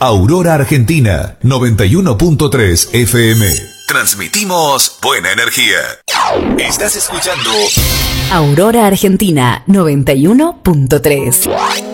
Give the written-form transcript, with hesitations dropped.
Aurora Argentina 91.3 FM. Transmitimos buena energía. Estás escuchando Aurora Argentina 91.3.